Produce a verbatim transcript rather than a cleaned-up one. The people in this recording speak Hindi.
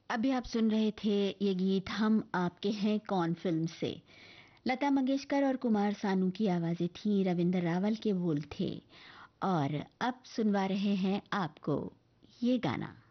अभी आप सुन रहे थे ये गीत हम आपके हैं कौन फिल्म से। लता मंगेशकर और कुमार सानू की आवाजें थी, रविंद्र रावल के बोल थे। और अब सुनवा रहे हैं आपको ये गाना।